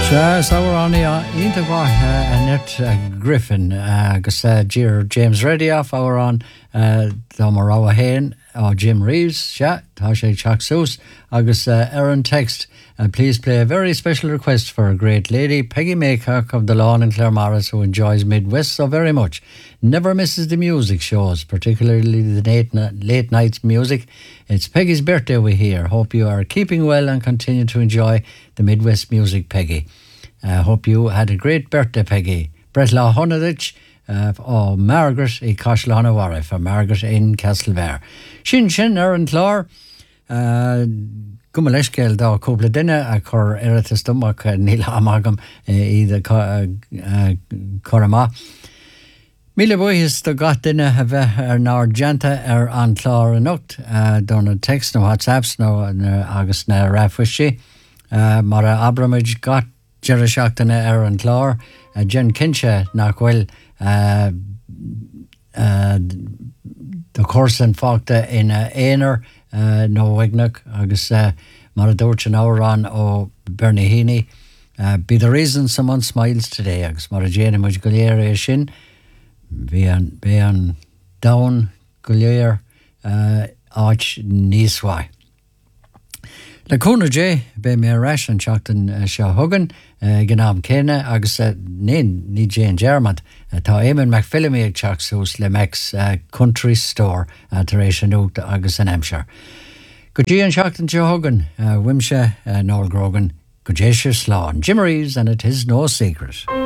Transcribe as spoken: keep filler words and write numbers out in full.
Se saoránaí ionta bhaithe a net Griffin agus Ger James Radio fáhrán dá mar rá a héin ó Jim Reeves se tá sé teach sús agus Aaron text. Uh, please play a very special request for a great lady, Peggy Maycock of the Lawn in Claremorris, who enjoys Midwest so very much. Never misses the music shows, particularly the late, late night music. It's Peggy's birthday we hear. Hope you are keeping well and continue to enjoy the Midwest music, Peggy. Uh, hope you had a great birthday, Peggy. Brett La Honadich, uh, oh, Margaret i Castlehonawara for Margaret in Castlevere. Shin Shin Aaron Clár, uh, Guma leiscéil dá cúpla duine a chur iiritas domach níl amagam iad choramá. Míle buíos do gach duine a bheith ar náir deanta ar an chlár an ucht donna text nó WhatsApps nó agus na rafuisi mar a abramid gach deire seachtaine ar an chlár Jen Kinse nach bhfuil do chósan fágta ina éonar Uh, no Wignach agus uh, mar a dúirt an árán ó Bernie Heaney. Uh, be the reason someone smiles today agus mar a déana muid go léir é sin bhí an, bhí an down go léir uh, áit níos mhaith. Le cúna dé be mé reis an seachtain uh, seo thugan uh, gnám céine agus uh, ní ní Jane Germant uh, tá Éamonn McPhillamy ag teach sús le Mex uh, Country Store uh, tar éis an út agus an Hampshire. Go dtí an seachtain seo thugan uh, Wimse uh, Noel Grogan go dé sé slán Jim Reeves and it is no secret.